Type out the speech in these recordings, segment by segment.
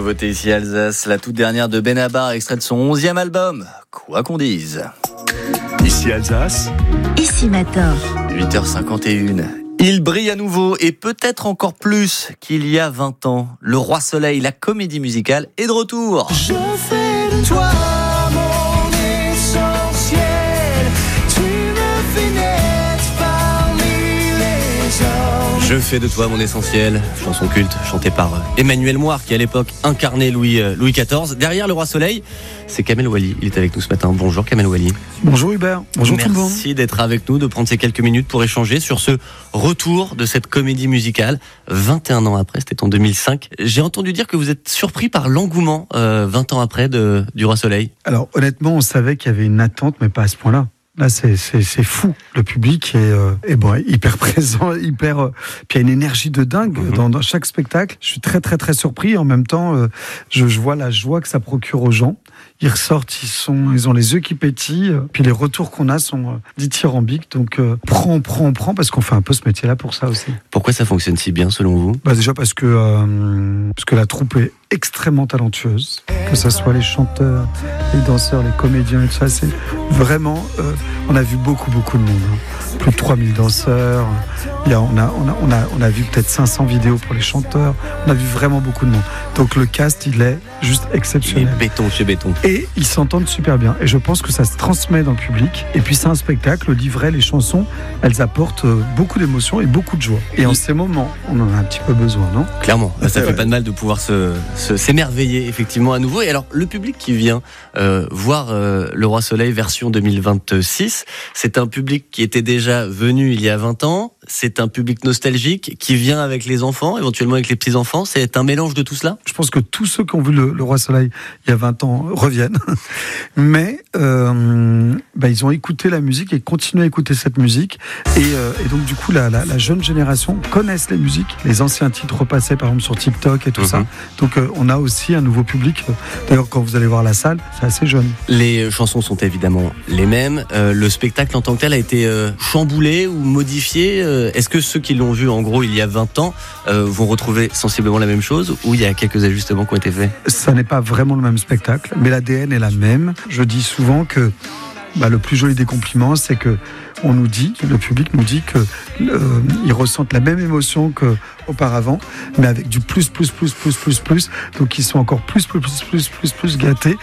nouveauté ici Alsace, la toute dernière de Benabar, extrait de son 11e album, Quoi qu'on dise. Ici Alsace, Ici Matin. 8h51. Il brille à nouveau et peut-être encore plus qu'il y a 20 ans. Le Roi Soleil, la comédie musicale, est de retour. Je fais de toi mon essentiel. Tu me fais naître parmi les anges. Je fais de toi mon essentiel, chanson culte chantée par Emmanuel Moir qui à l'époque incarnait Louis XIV. Derrière le Roi Soleil, c'est Kamel Ouali, il est avec nous ce matin. Bonjour Kamel Ouali. Bonjour Hubert, bonjour tout le monde. Merci d'être avec nous, de prendre ces quelques minutes pour échanger sur ce retour de cette comédie musicale. 21 ans après, c'était en 2005. J'ai entendu dire que vous êtes surpris par l'engouement 20 ans après du Roi Soleil. Alors honnêtement, on savait qu'il y avait une attente, mais pas à ce point-là. Là, c'est fou. Le public est bon, hyper présent, puis il y a une énergie de dingue dans chaque spectacle. Je suis très, très, très surpris. En même temps, je vois la joie que ça procure aux gens. Ils ressortent, ils ont les yeux qui pétillent. Puis les retours qu'on a sont dithyrambiques. Donc, prends, parce qu'on fait un peu ce métier-là pour ça aussi. Pourquoi ça fonctionne si bien, selon vous ? Déjà parce que la troupe est extrêmement talentueuse. Que ce soit les chanteurs, les danseurs, les comédiens et tout ça, c'est vraiment... on a vu beaucoup de monde. Plus de 3000 danseurs. On a vu peut-être 500 vidéos pour les chanteurs. On a vu vraiment beaucoup de monde. Donc le cast, il est juste exceptionnel. Et béton chez béton. Et ils s'entendent super bien. Et je pense que ça se transmet dans le public. Et puis c'est un spectacle, le livret, les chansons, elles apportent beaucoup d'émotions et beaucoup de joie. Et en ces moments, on en a un petit peu besoin, non ? Clairement, ça fait pas de mal de pouvoir s'émerveiller effectivement à nouveau. Et alors, le public qui vient voir Le Roi Soleil version 2026, c'est un public qui était déjà venu il y a 20 ans. C'est un public nostalgique qui vient avec les enfants, éventuellement avec les petits-enfants. C'est un mélange de tout cela ? Je pense que tous ceux qui ont vu le Roi Soleil il y a 20 ans reviennent. Mais ils ont écouté la musique et continuent à écouter cette musique. Et donc, du coup, la jeune génération connaissent les musiques. Les anciens titres repassaient, par exemple, sur TikTok et tout ça. Donc, on a aussi un nouveau public. D'ailleurs, quand vous allez voir la salle, c'est assez jeune. Les chansons sont évidemment les mêmes. Le spectacle en tant que tel a été chamboulé ou modifié. Est-ce que ceux qui l'ont vu en gros il y a 20 ans vont retrouver sensiblement la même chose ou il y a quelques ajustements qui ont été faits ? Ça n'est pas vraiment le même spectacle, mais l'ADN est la même. Je dis souvent que le plus joli des compliments, c'est que le public nous dit que ils ressentent la même émotion qu'auparavant, mais avec du plus. Donc ils sont encore plus gâtés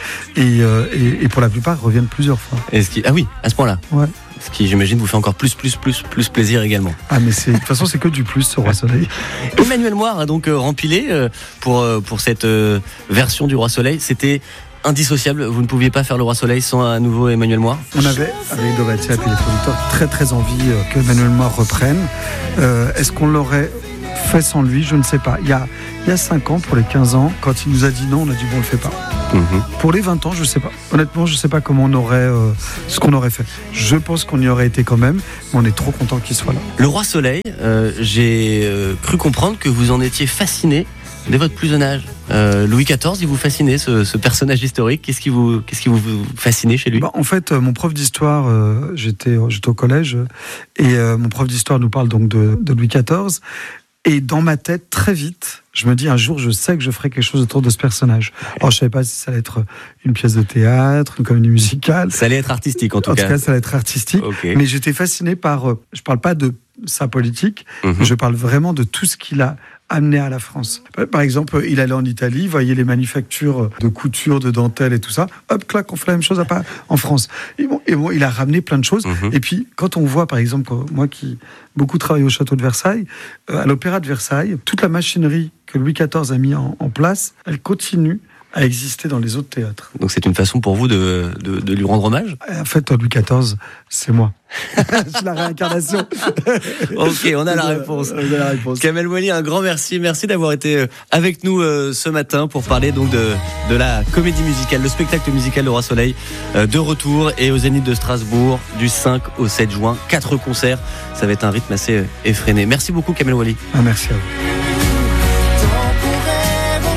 et pour la plupart reviennent plusieurs fois. Ah oui, à ce point-là. Ouais. Ce qui, j'imagine, vous fait encore plus plaisir également. Ah, mais de toute façon, c'est que du plus, ce Roi Soleil. Emmanuel Moir a donc rempilé pour cette version du Roi Soleil. C'était indissociable. Vous ne pouviez pas faire le Roi Soleil sans à nouveau Emmanuel Moir ? On avait, avec Dovatia et puis les producteurs, très très envie que Emmanuel Moir reprenne. Est-ce qu'on l'aurait fait sans lui ? Je ne sais pas. Il y a 5 ans, pour les 15 ans, quand il nous a dit non, on a dit bon, on le fait pas. Pour les 20 ans, je sais pas. Honnêtement, je sais pas comment on aurait ce qu'on aurait fait. Je pense qu'on y aurait été quand même, mais on est trop content qu'il soit là. Le Roi Soleil, j'ai cru comprendre que vous en étiez fasciné dès votre plus jeune âge. Louis XIV, il vous fascinait, ce personnage historique. Qu'est-ce qui vous fascinait chez lui ? En fait, mon prof d'histoire, j'étais au collège, et mon prof d'histoire nous parle donc de Louis XIV. Et dans ma tête, très vite, je me dis un jour, je sais que je ferai quelque chose autour de ce personnage. Alors, je savais pas si ça allait être une pièce de théâtre, une comédie musicale. Ça allait être artistique, en tout cas. En tout cas, ça allait être artistique. Okay. Mais j'étais fasciné par... je parle pas de sa politique, je parle vraiment de tout ce qu'il a amené à la France. Par exemple, il allait en Italie, voyait les manufactures de couture, de dentelle et tout ça. Hop, clac, on fait la même chose en France. Et bon, il a ramené plein de choses. Et puis, quand on voit, par exemple, moi qui beaucoup travaille au château de Versailles, à l'Opéra de Versailles, toute la machinerie que Louis XIV a mis en place, elle continue à exister dans les autres théâtres. Donc c'est une façon pour vous de lui rendre hommage ? En fait, Louis XIV, c'est moi. C'est la réincarnation. Ok, on a la réponse. Kamel Ouali, un grand merci. Merci d'avoir été avec nous ce matin pour parler donc de la comédie musicale, le spectacle musical Le Roi Soleil, de retour et au Zénith de Strasbourg du 5 au 7 juin. 4 concerts. Ça va être un rythme assez effréné. Merci beaucoup, Kamel Ouali. Merci à vous.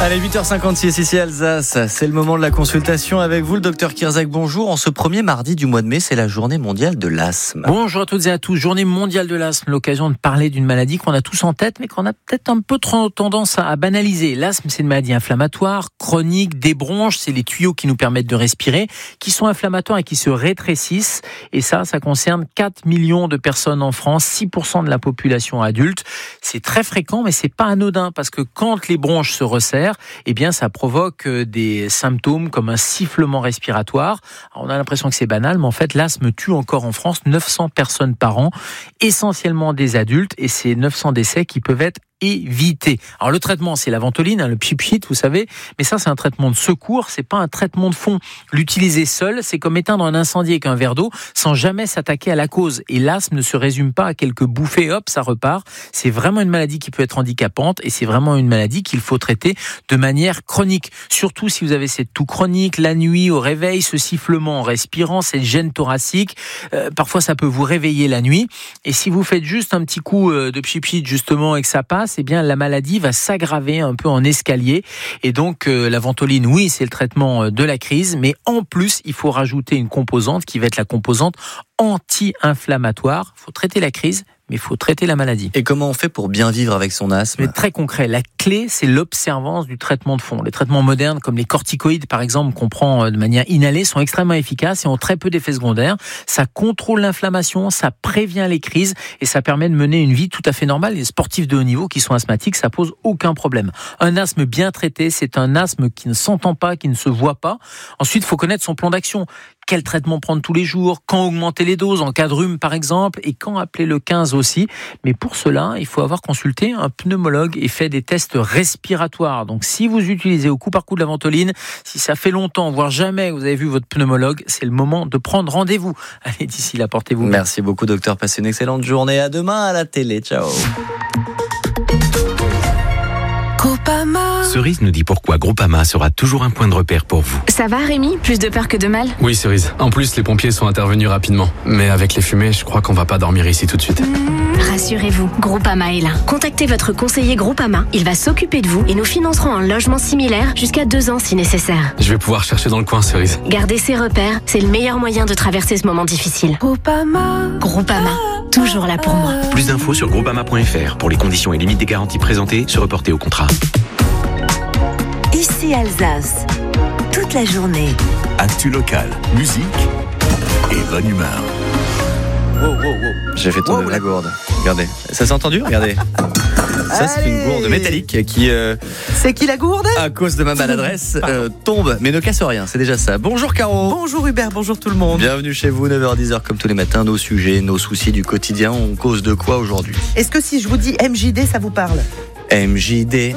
Allez, 8h56 ici Alsace, c'est le moment de la consultation avec vous, le docteur Kirzac. Bonjour, en ce premier mardi du mois de mai, c'est la journée mondiale de l'asthme. Bonjour à toutes et à tous, journée mondiale de l'asthme, l'occasion de parler d'une maladie qu'on a tous en tête, mais qu'on a peut-être un peu trop tendance à banaliser. L'asthme, c'est une maladie inflammatoire, chronique, des bronches, c'est les tuyaux qui nous permettent de respirer, qui sont inflammatoires et qui se rétrécissent. Et ça concerne 4 millions de personnes en France, 6% de la population adulte. C'est très fréquent, mais c'est pas anodin, parce que quand les bronches se resserrent, eh bien, ça provoque des symptômes comme un sifflement respiratoire. Alors, on a l'impression que c'est banal, mais en fait, l'asthme tue encore en France 900 personnes par an, essentiellement des adultes, et c'est 900 décès qui peuvent être éviter. Alors le traitement, c'est la ventoline, le pchit-pchit, vous savez, mais ça c'est un traitement de secours, c'est pas un traitement de fond. L'utiliser seul, c'est comme éteindre un incendie avec un verre d'eau sans jamais s'attaquer à la cause. Et l'asthme ne se résume pas à quelques bouffées, hop, ça repart. C'est vraiment une maladie qui peut être handicapante et c'est vraiment une maladie qu'il faut traiter de manière chronique. Surtout si vous avez cette toux chronique, la nuit au réveil, ce sifflement en respirant, cette gêne thoracique, parfois ça peut vous réveiller la nuit. Et si vous faites juste un petit coup de pchit-pchit justement et que ça passe, eh bien la maladie va s'aggraver un peu en escalier. Et donc la ventoline, oui, c'est le traitement de la crise, mais en plus, il faut rajouter une composante qui va être la composante anti-inflammatoire. Il faut traiter la crise, mais il faut traiter la maladie. Et comment on fait pour bien vivre avec son asthme ? Mais très concret, la clé, c'est l'observance du traitement de fond. Les traitements modernes, comme les corticoïdes, par exemple, qu'on prend de manière inhalée, sont extrêmement efficaces et ont très peu d'effets secondaires. Ça contrôle l'inflammation, ça prévient les crises et ça permet de mener une vie tout à fait normale. Les sportifs de haut niveau qui sont asthmatiques, ça pose aucun problème. Un asthme bien traité, c'est un asthme qui ne s'entend pas, qui ne se voit pas. Ensuite, il faut connaître son plan d'action. Quel traitement prendre tous les jours, quand augmenter les doses, en cas de rhume par exemple, et quand appeler le 15 aussi. Mais pour cela, il faut avoir consulté un pneumologue et fait des tests respiratoires. Donc si vous utilisez au coup par coup de la ventoline, si ça fait longtemps, voire jamais vous avez vu votre pneumologue, c'est le moment de prendre rendez-vous. Allez, d'ici là, portez-vous bien. Merci beaucoup docteur, passez une excellente journée. À demain à la télé, ciao. Cerise nous dit pourquoi Groupama sera toujours un point de repère pour vous. Ça va Rémi ? Plus de peur que de mal ? Oui Cerise, en plus les pompiers sont intervenus rapidement. Mais avec les fumées, je crois qu'on va pas dormir ici tout de suite. Rassurez-vous, Groupama est là. Contactez votre conseiller Groupama, il va s'occuper de vous et nous financerons un logement similaire jusqu'à 2 ans si nécessaire. Je vais pouvoir chercher dans le coin Cerise. Garder ses repères, c'est le meilleur moyen de traverser ce moment difficile. Groupama, toujours là pour moi. Plus d'infos sur groupama.fr pour les conditions et limites des garanties présentées, se reporter au contrat. Ici Alsace, toute la journée. Actu locale, musique et bonne humeur. Wow. J'ai fait tomber la gourde. Regardez, ça s'est entendu ? Regardez. Ça, c'est une gourde métallique qui, C'est qui la gourde ? à cause de ma maladresse, tombe, mais ne casse rien. C'est déjà ça. Bonjour Caro. Bonjour Hubert, bonjour tout le monde. Bienvenue chez vous, 9h-10h comme tous les matins. Nos sujets, nos soucis du quotidien. On cause de quoi aujourd'hui ? Est-ce que si je vous dis MJD, ça vous parle ? MJD,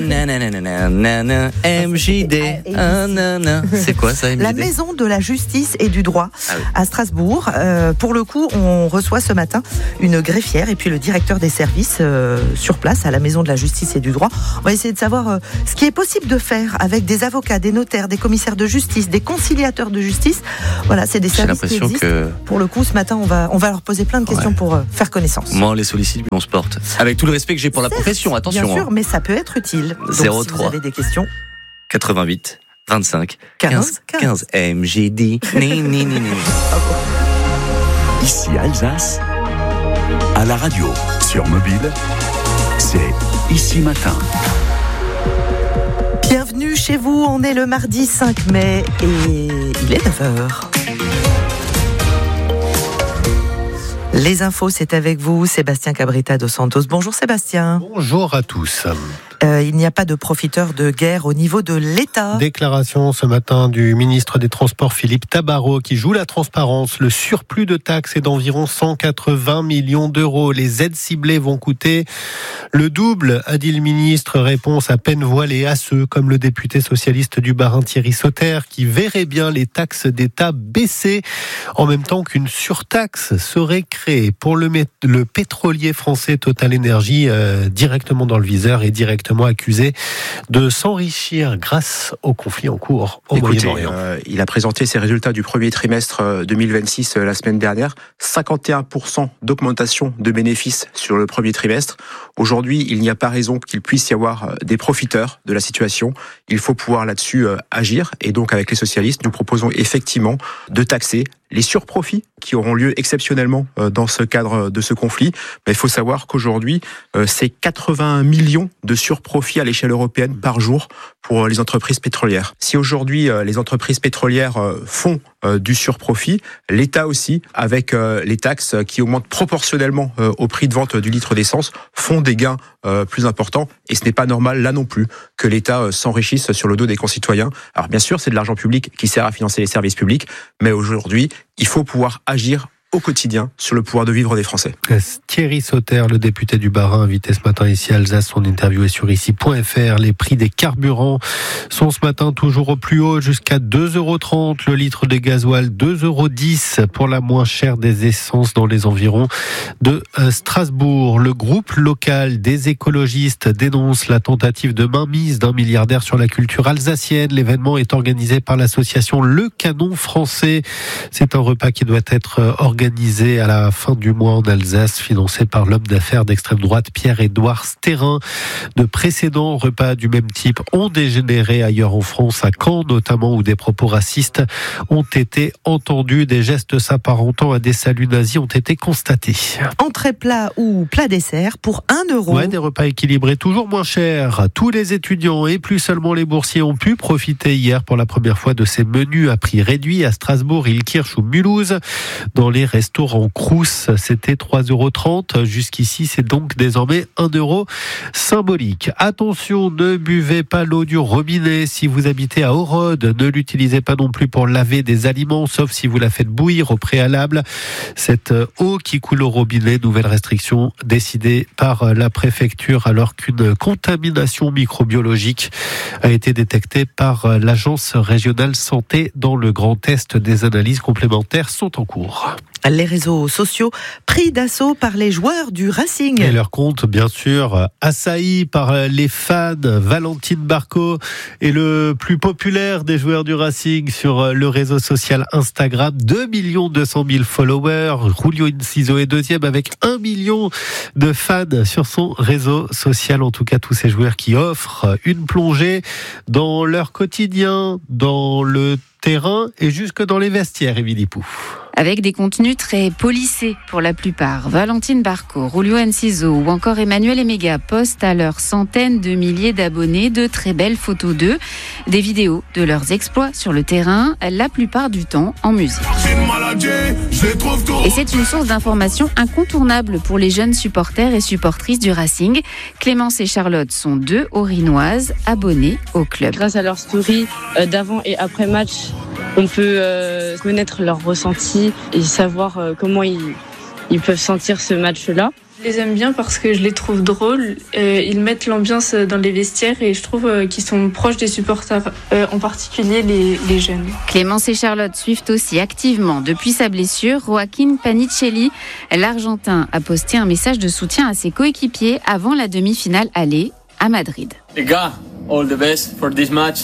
MJD, c'est quoi ça, MJD ? La Maison de la Justice et du Droit à Strasbourg. Pour le coup, on reçoit ce matin une greffière et puis le directeur des services sur place à la Maison de la Justice et du Droit. On va essayer de savoir ce qui est possible de faire avec des avocats, des notaires, des commissaires de justice, des conciliateurs de justice. Voilà, c'est des services qui existent. Pour le coup, ce matin, on va leur poser plein de questions pour faire connaissance. Moi, on les sollicite, puis on se porte. Avec tout le respect que j'ai pour la profession, attention. Bien sûr, mais ça peut être utile. Donc, 03. si vous avez des questions, 88 25 15 15. MJD. Ici Alsace, à la radio, sur mobile, c'est Ici Matin. Bienvenue chez vous, on est le mardi 5 mai et il est 9h. Les infos, c'est avec vous, Sébastien Cabrita dos Santos. Bonjour Sébastien. Bonjour à tous. Il n'y a pas de profiteurs de guerre au niveau de l'État. Déclaration ce matin du ministre des Transports Philippe Tabarot qui joue la transparence. Le surplus de taxes est d'environ 180 millions d'euros. Les aides ciblées vont coûter le double, a dit le ministre. Réponse à peine voilée à ceux comme le député socialiste du Bas-Rhin Thierry Sauter qui verrait bien les taxes d'État baisser en même temps qu'une surtaxe serait créée pour le pétrolier français Total Energy directement dans le viseur et directement justement accusé de s'enrichir grâce au conflit en cours au Moyen-Orient. Il a présenté ses résultats du premier trimestre 2026 la semaine dernière. 51% d'augmentation de bénéfices sur le premier trimestre. Aujourd'hui, il n'y a pas raison qu'il puisse y avoir des profiteurs de la situation. Il faut pouvoir là-dessus agir. Et donc, avec les socialistes, nous proposons effectivement de taxer les surprofits qui auront lieu exceptionnellement dans ce cadre de ce conflit. Mais il faut savoir qu'aujourd'hui, c'est 81 millions de surprofits à l'échelle européenne par jour pour les entreprises pétrolières. Si aujourd'hui, les entreprises pétrolières font du surprofit, l'État aussi, avec les taxes qui augmentent proportionnellement au prix de vente du litre d'essence, font des gains plus importants. Et ce n'est pas normal, là non plus, que l'État s'enrichisse sur le dos des concitoyens. Alors bien sûr, c'est de l'argent public qui sert à financer les services publics, mais aujourd'hui, il faut pouvoir agir au quotidien sur le pouvoir de vivre des Français. Thierry Sauter, le député du Bas-Rhin, invité ce matin ici à Alsace, son interview est sur ici.fr. Les prix des carburants sont ce matin toujours au plus haut, jusqu'à 2,30 € le litre de gasoil, 2,10 € pour la moins chère des essences dans les environs de Strasbourg. Le groupe local des écologistes dénonce la tentative de mainmise d'un milliardaire sur la culture alsacienne. L'événement est organisé par l'association Le Canon Français. C'est un repas qui doit être organisé à la fin du mois en Alsace, financé par l'homme d'affaires d'extrême droite Pierre-Édouard Stérin. De précédents repas du même type ont dégénéré ailleurs en France, à Caen notamment, où des propos racistes ont été entendus. Des gestes s'apparentant à des saluts nazis ont été constatés. Entrée plat ou plat dessert pour 1 €. Ouais, des repas équilibrés, toujours moins chers. Tous les étudiants et plus seulement les boursiers ont pu profiter hier pour la première fois de ces menus à prix réduit à Strasbourg, Illkirch ou Mulhouse. Dans les restaurants Crous, c'était 3,30 €. Jusqu'ici, c'est donc désormais 1 € symbolique. Attention, ne buvez pas l'eau du robinet. Si vous habitez à Orode, ne l'utilisez pas non plus pour laver des aliments, sauf si vous la faites bouillir au préalable. Cette eau qui coule au robinet, nouvelle restriction décidée par la préfecture alors qu'une contamination microbiologique a été détectée par l'Agence régionale santé dans le Grand Est. Des analyses complémentaires sont en cours. Les réseaux sociaux pris d'assaut par les joueurs du Racing. Et leur compte, bien sûr, assailli par les fans. Valentine Barco est le plus populaire des joueurs du Racing sur le réseau social Instagram. 2 200 000 followers. Julio Enciso est deuxième avec 1 million de fans sur son réseau social. En tout cas, tous ces joueurs qui offrent une plongée dans leur quotidien, dans le terrain et jusque dans les vestiaires, Émilie Pouf. Avec des contenus très polissés pour la plupart. Valentine Barco, Julio Enciso ou encore Emmanuel Emega postent à leurs centaines de milliers d'abonnés de très belles photos d'eux, des vidéos de leurs exploits sur le terrain, la plupart du temps en musique. Et c'est une source d'information incontournable pour les jeunes supporters et supportrices du Racing. Clémence et Charlotte sont 2 Orinoises abonnées au club. Grâce à leurs stories d'avant et après match, on peut connaître leurs ressentis et savoir comment ils peuvent sentir ce match-là. Je les aime bien parce que je les trouve drôles. Ils mettent l'ambiance dans les vestiaires et je trouve qu'ils sont proches des supporters, en particulier les jeunes. Clémence et Charlotte suivent aussi activement depuis sa blessure Joaquin Panicelli. L'Argentin a posté un message de soutien à ses coéquipiers avant la demi-finale aller à Madrid. Les gars, all the best for this match.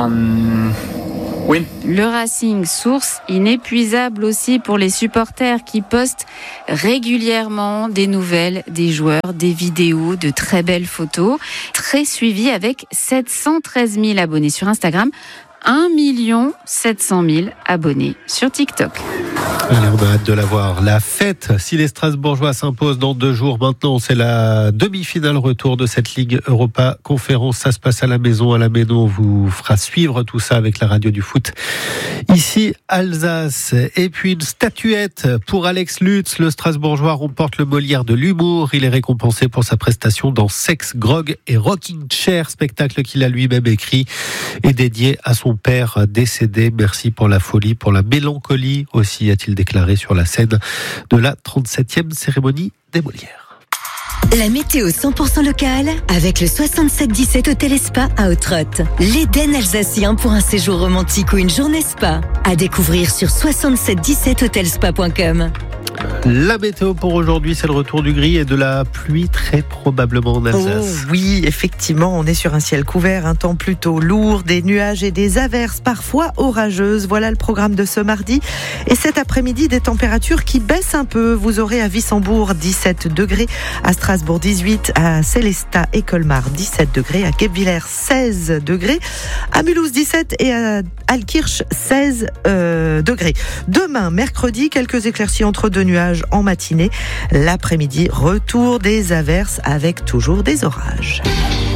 Oui. Le Racing, source inépuisable aussi pour les supporters qui postent régulièrement des nouvelles des joueurs, des vidéos, de très belles photos. Très suivi avec 713 000 abonnés sur Instagram, 1 700 000 abonnés sur TikTok. Allez, on a hâte de la voir. La fête, si les Strasbourgeois s'imposent dans 2 jours maintenant, c'est la demi-finale retour de cette Ligue Europa Conférence. Ça se passe à la maison. À la maison, on vous fera suivre tout ça avec la radio du foot. Ici, Alsace. Et puis une statuette pour Alex Lutz. Le Strasbourgeois remporte le Molière de l'humour. Il est récompensé pour sa prestation dans Sex, Grog et Rocking Chair, spectacle qu'il a lui-même écrit et dédié à son père décédé. Merci pour la folie, pour la mélancolie aussi, a-t-il déclaré sur la scène de la 37e cérémonie des Molières. La météo 100% locale avec le 6717 Hôtel Spa à Autrotte. L'Éden alsacien pour un séjour romantique ou une journée spa. À découvrir sur 6717hotelspa.com. La météo pour aujourd'hui, c'est le retour du gris et de la pluie très probablement en Alsace. Oh, oui, effectivement, on est sur un ciel couvert, un temps plutôt lourd, des nuages et des averses parfois orageuses. Voilà le programme de ce mardi. Et cet après-midi, des températures qui baissent un peu. Vous aurez à Wissembourg 17 degrés, à Strasbourg 18, à Sélestat et Colmar 17 degrés, à Guebwiller 16 degrés, à Mulhouse 17 et à Altkirch 16 degrés. Demain, mercredi, quelques éclaircies entre deux nuages en matinée. L'après-midi, retour des averses avec toujours des orages.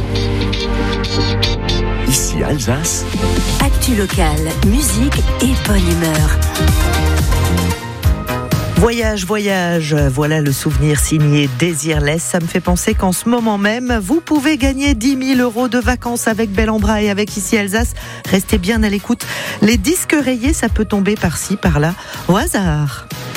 Ici Alsace. Actu locale, musique et bonne humeur. Voyage, voilà le souvenir signé Désirless. Ça me fait penser qu'en ce moment même, vous pouvez gagner 10 000 € de vacances avec Bel en Bras et avec Ici Alsace. Restez bien à l'écoute. Les disques rayés, ça peut tomber par-ci, par-là, au hasard.